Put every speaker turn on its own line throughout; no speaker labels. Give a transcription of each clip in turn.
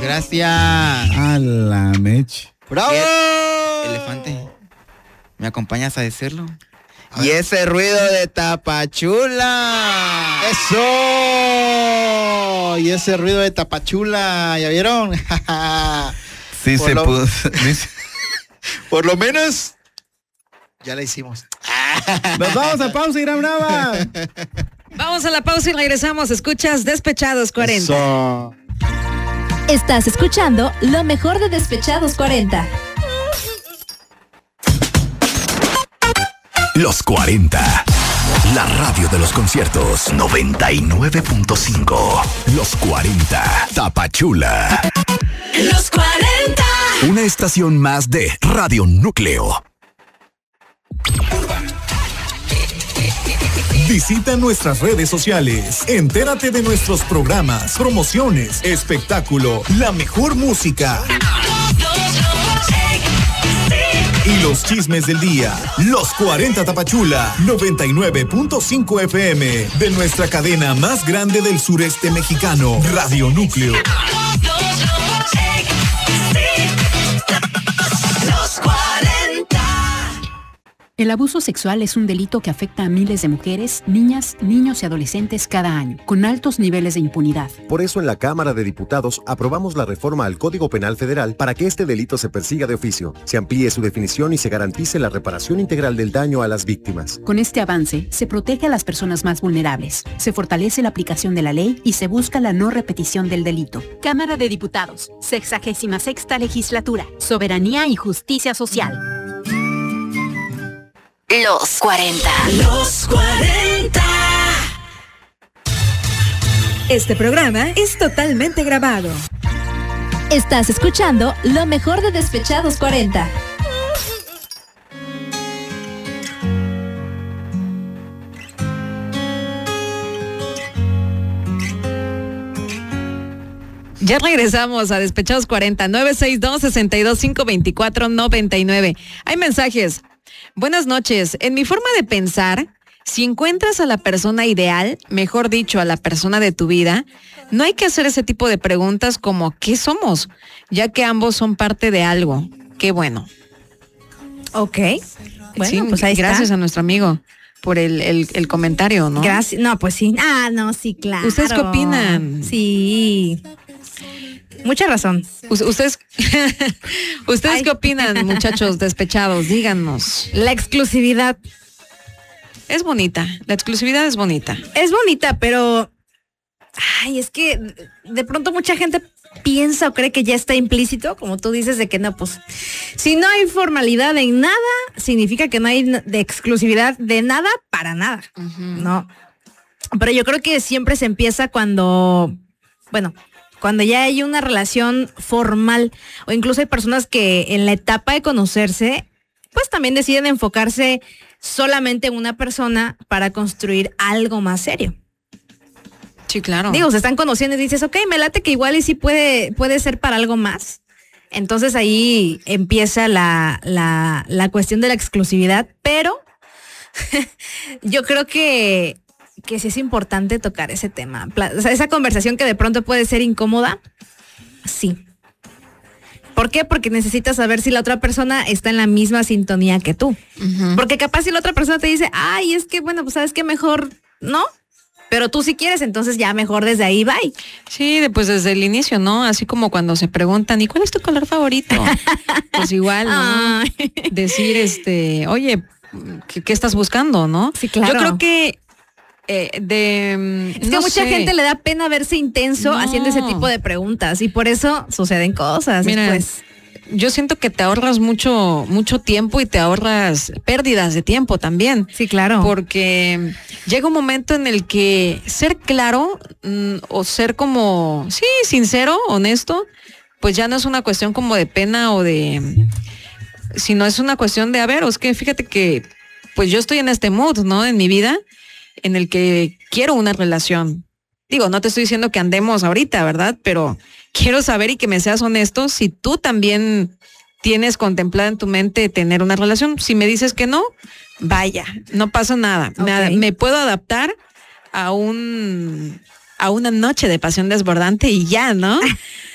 Gracias.
A la mecha.
¡Bravo! Elefante, ¿me acompañas a decirlo? Y ese ruido de Tapachula.
¡Eso! Y ese ruido de Tapachula, ¿ya vieron?
Sí, se pudo.
Por lo menos ya la hicimos. Nos vamos a pausa, Irán Brava.
Vamos a la pausa y regresamos. Escuchas Despechados 40.
Eso.
Estás escuchando lo mejor de Despechados 40.
Los 40. La radio de los conciertos 99.5. Los 40. Tapachula.
Los 40.
Una estación más de Radio Núcleo. Visita nuestras redes sociales. Entérate de nuestros programas, promociones, espectáculo, la mejor música y los chismes del día. Los 40 Tapachula, 99.5 FM, de nuestra cadena más grande del sureste mexicano, Radio Núcleo.
Los 40.
El abuso sexual es un delito que afecta a miles de mujeres, niñas, niños y adolescentes cada año, con altos niveles de impunidad.
Por eso en la Cámara de Diputados aprobamos la reforma al Código Penal Federal para que este delito se persiga de oficio, se amplíe su definición y se garantice la reparación integral del daño a las víctimas.
Con este avance, se protege a las personas más vulnerables, se fortalece la aplicación de la ley y se busca la no repetición del delito. Cámara de Diputados, 66ª Legislatura, Soberanía y Justicia Social.
Los 40. Los 40.
Este programa es totalmente grabado.
Estás escuchando lo mejor de Despechados 40.
Ya regresamos a Despechados 40, 962-625-2499. Hay mensajes. Buenas noches. En mi forma de pensar, si encuentras a la persona ideal, mejor dicho, a la persona de tu vida, no hay que hacer ese tipo de preguntas como ¿qué somos? Ya que ambos son parte de algo. Qué bueno.
Ok. Bueno,
sí,
pues ahí
gracias
está.
a nuestro amigo por el comentario, ¿no?
Gracias. No, pues sí. Ah, no, sí, claro.
¿Ustedes qué opinan?
Sí. Mucha razón.
¿Ustedes qué opinan, muchachos despechados? Díganos.
La exclusividad.
Es bonita. La exclusividad es bonita.
Es bonita, pero... Ay, es que de pronto mucha gente piensa o cree que ya está implícito, como tú dices, de que no, pues... Si no hay formalidad en nada, significa que no hay de exclusividad de nada para nada. No. Pero yo creo que siempre se empieza cuando... Bueno... Cuando ya hay una relación formal, o incluso hay personas que en la etapa de conocerse, pues también deciden enfocarse solamente en una persona para construir algo más serio.
Sí, claro.
Digo, se están conociendo y dices, ok, me late que igual y sí puede ser para algo más. Entonces ahí empieza la cuestión de la exclusividad, pero yo creo que sí es importante tocar ese tema. O sea, esa conversación que de pronto puede ser incómoda, sí. ¿Por qué? Porque necesitas saber si la otra persona está en la misma sintonía que tú. Porque capaz si la otra persona te dice, ay, es que bueno, pues sabes que mejor no, pero tú si quieres, entonces ya mejor desde ahí bye.
Sí, pues desde el inicio, ¿no? Así como cuando se preguntan, ¿y cuál es tu color favorito? Pues igual, ¿no? Decir, oye, ¿qué estás buscando, no?
Sí, claro.
Yo creo que
es que mucha gente le da pena verse intenso haciendo ese tipo de preguntas y por eso suceden cosas.
Mira,
después.
Yo siento que te ahorras mucho tiempo y te ahorras pérdidas de tiempo también.
Sí, claro.
Porque llega un momento en el que ser claro o ser como, sí, sincero, honesto, pues ya no es una cuestión como de pena o de, sino es una cuestión de, a ver, es que fíjate que pues yo estoy en este mood, ¿no? En mi vida, en el que quiero una relación. Digo, no te estoy diciendo que andemos ahorita, ¿verdad? Pero quiero saber y que me seas honesto si tú también tienes contemplado en tu mente tener una relación. Si me dices que no, vaya, no pasa nada.
Okay.
Me puedo adaptar a una noche de pasión desbordante y ya, ¿no?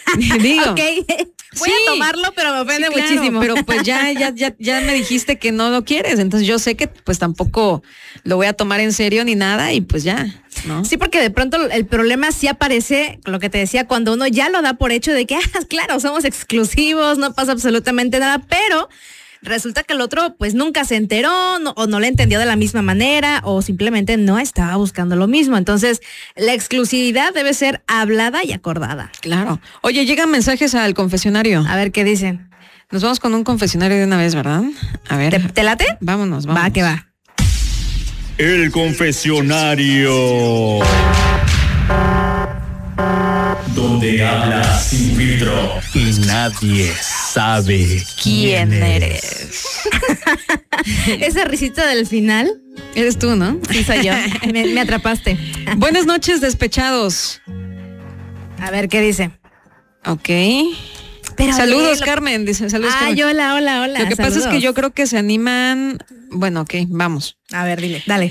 Digo.
Ok, voy a tomarlo, pero me ofende
claro,
muchísimo.
pero pues ya me dijiste que no lo quieres, entonces yo sé que pues tampoco lo voy a tomar en serio ni nada y pues ya, ¿no?
Sí, porque de pronto el problema sí aparece, lo que te decía, cuando uno ya lo da por hecho de que, claro, somos exclusivos, no pasa absolutamente nada, pero resulta que el otro pues nunca se enteró o no le entendió de la misma manera o simplemente no estaba buscando lo mismo. Entonces, la exclusividad debe ser hablada y acordada.
Claro. Oye, llegan mensajes al confesionario.
A ver, ¿qué dicen?
Nos vamos con un confesionario de una vez, ¿verdad? A ver.
¿Te late?
Vámonos.
Va, que va.
El confesionario. Donde hablas sin filtro y nadie sabe
¿Quién eres?
Esa risita del final.
Eres tú, ¿no?
Sí, soy yo. Me atrapaste.
Buenas noches, despechados.
A ver, ¿qué dice?
Ok.
Pero
saludos, Carmen. Dice, saludos, Carmen.
Hola.
Lo que pasa es que yo creo que se animan. Bueno, ok, vamos.
A ver, dale.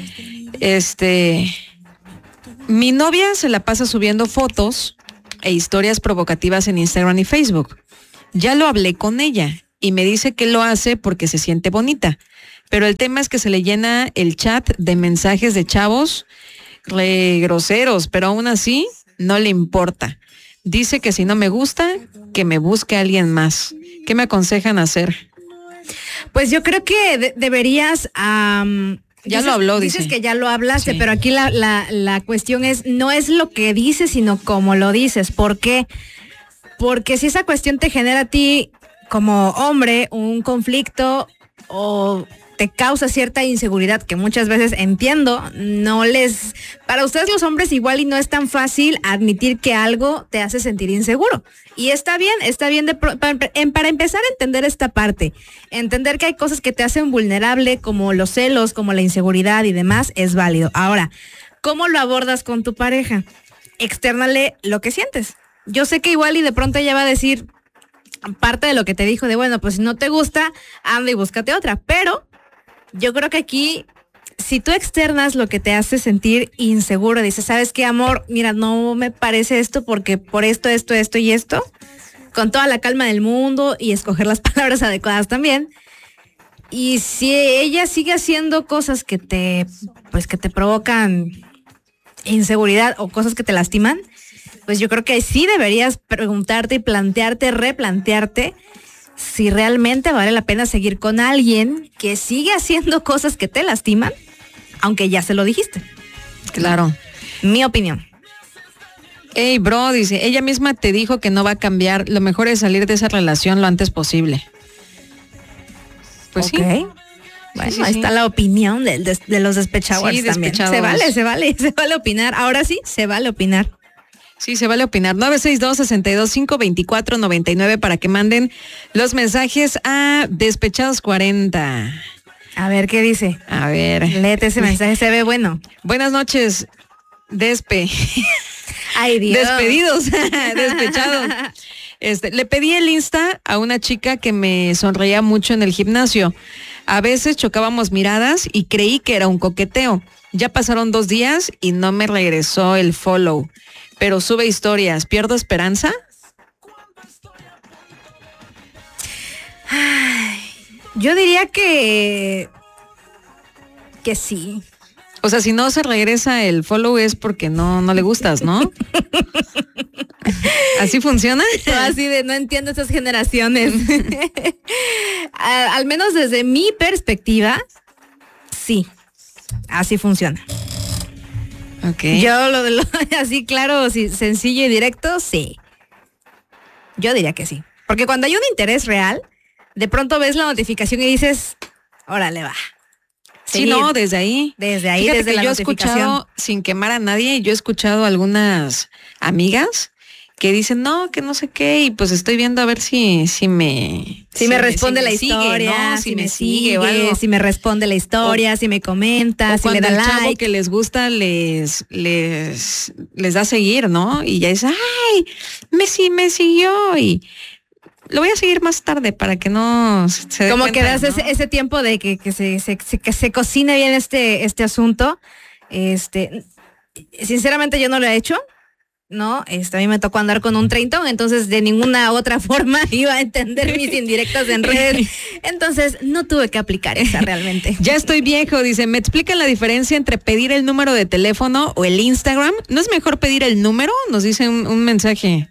Mi novia se la pasa subiendo fotos e historias provocativas en Instagram y Facebook. Ya lo hablé con ella y me dice que lo hace porque se siente bonita. Pero el tema es que se le llena el chat de mensajes de chavos groseros, pero aún así no le importa. Dice que si no me gusta, que me busque a alguien más. ¿Qué me aconsejan hacer?
Pues yo creo que deberías...
Ya lo habló, dice.
Dices que ya lo hablaste,
Sí.
pero aquí la cuestión no es lo que dices, sino cómo lo dices. ¿Por qué? Porque si esa cuestión te genera a ti como hombre un conflicto o te causa cierta inseguridad que muchas veces entiendo, para ustedes los hombres igual y no es tan fácil admitir que algo te hace sentir inseguro. Y está bien para empezar a entender esta parte, entender que hay cosas que te hacen vulnerable, como los celos, como la inseguridad y demás, es válido. Ahora, ¿cómo lo abordas con tu pareja? Externale lo que sientes. Yo sé que igual y de pronto ella va a decir parte de lo que te dijo de, bueno, pues si no te gusta, anda y búscate otra, pero yo creo que aquí, si tú externas lo que te hace sentir inseguro, dices, ¿sabes qué, amor? Mira, no me parece esto porque por esto y esto, con toda la calma del mundo y escoger las palabras adecuadas también. Y si ella sigue haciendo cosas que te provocan inseguridad o cosas que te lastiman, pues yo creo que sí deberías preguntarte y replantearte si realmente vale la pena seguir con alguien que sigue haciendo cosas que te lastiman, aunque ya se lo dijiste.
Claro.
Mi opinión.
Hey, bro, dice, ella misma te dijo que no va a cambiar, lo mejor es salir de esa relación lo antes posible. Pues
Ok.
sí.
Bueno,
Sí,
ahí
sí.
está la opinión de los despechados
Sí,
también.
despechados.
Se vale opinar. Ahora sí, se vale opinar.
Sí, se vale opinar. 962-62-524-99 para que manden los mensajes a Despechados 40.
A ver, ¿qué dice?
A ver.
Léete ese mensaje, se ve bueno.
Buenas noches,
Ay, Dios.
despedidos, despechados. Le pedí el Insta a una chica que me sonreía mucho en el gimnasio. A veces chocábamos miradas y creí que era un coqueteo. Ya pasaron 2 días y no me regresó el follow. Pero sube historias. ¿Pierdo esperanza?
Yo diría que sí.
O sea, si no se regresa el follow es porque no le gustas, ¿no? ¿Así funciona?
No, así de no entiendo esas generaciones. Al menos desde mi perspectiva, sí. Así funciona.
Okay.
Yo así claro, sí, sencillo y directo, sí. Yo diría que sí. Porque cuando hay un interés real, de pronto ves la notificación y dices, órale, va.
Sí,
Seguir.
no, desde ahí.
Desde ahí,
Fíjate
desde
que
la
yo he
notificación.
escuchado, sin quemar a nadie, yo he escuchado a algunas amigas que dicen, no, que no sé qué, y pues estoy viendo a ver si me
responde la
sigue,
historia,
¿no?
si me sigue
o algo.
si me responde la historia, si me comenta,
O
si le
cuando
da
el chavo
like.
que les gusta les da seguir, ¿no? Y ya dice, ay, me siguió y lo voy a seguir más tarde para que no se dé
Como
cuenta,
que das
¿no?
ese tiempo de que se cocine bien este asunto. Sinceramente yo no lo he hecho. ¿no? A mí me tocó andar con un 30, entonces de ninguna otra forma iba a entender mis indirectas en redes. Entonces no tuve que aplicar esa realmente.
Ya estoy viejo, dice, ¿me explican la diferencia entre pedir el número de teléfono o el Instagram? ¿No es mejor pedir el número? Nos dice un mensaje.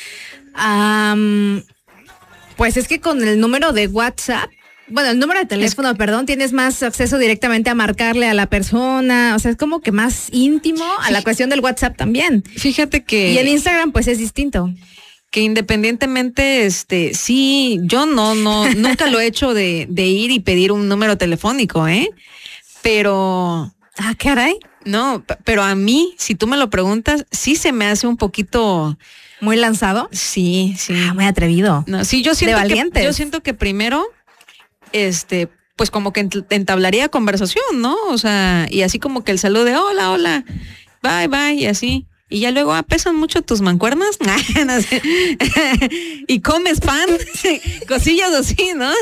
Pues es que con el número de WhatsApp, el número de teléfono, tienes más acceso directamente a marcarle a la persona, o sea, es como que más íntimo a la cuestión del WhatsApp también.
Fíjate que...
Y el Instagram, pues es distinto.
Que independientemente, sí, yo nunca lo he hecho de ir y pedir un número telefónico, pero...
Ah, caray.
No, pero a mí, si tú me lo preguntas, sí se me hace un poquito...
¿Muy lanzado?
Sí.
Muy atrevido.
No, sí, yo siento
de valientes.
Yo siento que primero... pues como que entablaría conversación, ¿no? O sea, y así como que el saludo de hola, bye, y así. Y ya luego, ¿pesan mucho tus mancuernas? No sé. Y comes pan, cosillas así, ¿no?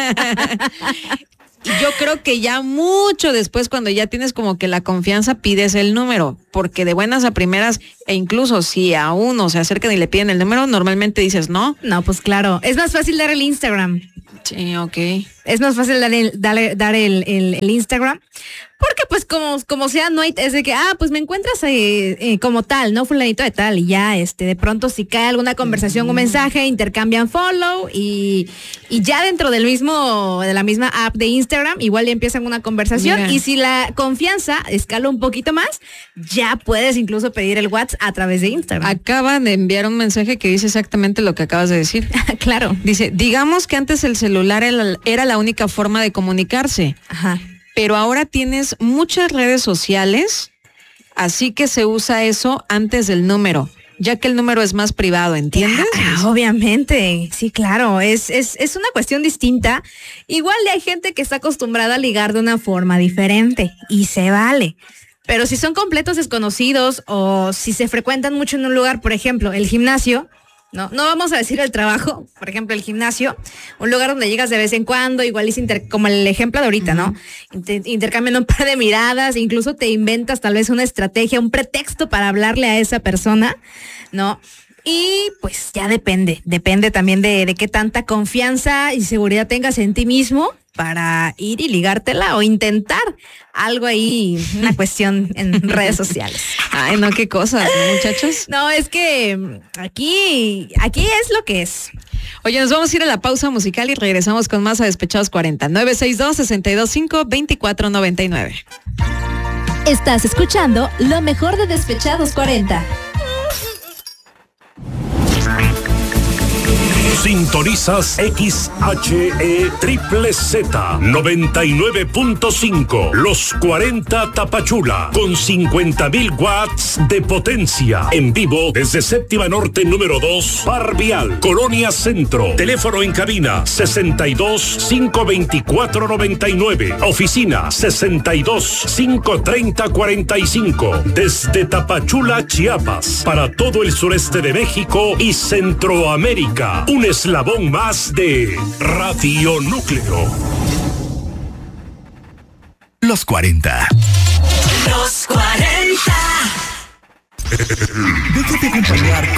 Y yo creo que ya mucho después, cuando ya tienes como que la confianza, pides el número, porque de buenas a primeras, e incluso si a uno se acercan y le piden el número, normalmente dices no.
No, pues claro, es más fácil dar el Instagram.
Sí, ok.
Es más fácil dar el Instagram, porque pues como sea, no hay, es de que, pues me encuentras como tal, ¿no? Fulanito de tal, y ya, de pronto si cae alguna conversación o mensaje, intercambian follow, y ya dentro de la misma app de Instagram, igual ya empiezan una conversación. Mira. Y si la confianza escala un poquito más, ya puedes incluso pedir el WhatsApp a través de Instagram.
Acaban de enviar un mensaje que dice exactamente lo que acabas de decir.
Claro.
Dice, digamos que antes el celular era la única forma de comunicarse.
Ajá.
Pero ahora tienes muchas redes sociales, así que se usa eso antes del número, ya que el número es más privado, ¿entiendes?
Obviamente, sí, claro, es una cuestión distinta. Igual hay gente que está acostumbrada a ligar de una forma diferente y se vale. Pero si son completos desconocidos o si se frecuentan mucho en un lugar, por ejemplo, el gimnasio, no vamos a decir el trabajo, por ejemplo, el gimnasio, un lugar donde llegas de vez en cuando, igual es como el ejemplo de ahorita, ¿no? Intercambian un par de miradas, incluso te inventas tal vez una estrategia, un pretexto para hablarle a esa persona, ¿no? Y pues ya depende también de qué tanta confianza y seguridad tengas en ti mismo para ir y ligártela o intentar algo ahí, una cuestión en redes sociales.
Ay, no, qué cosas, ¿no, muchachos?
No, es que aquí es lo que es.
Oye, nos vamos a ir a la pausa musical y regresamos con más a Despechados 40. 962-625-2499.
Estás escuchando lo mejor de Despechados 40.
Sintonizas XHE Triple Z 99.5 Los 40 Tapachula con 50,000 watts de potencia en vivo desde Séptima Norte número 2 Parvial, Colonia Centro. Teléfono en cabina 62-524-99. Oficina 62-530-45. Desde Tapachula, Chiapas, para todo el sureste de México y Centroamérica. Un eslabón más de Radio Núcleo.
Los 40.
Los 40.
Déjate acompañar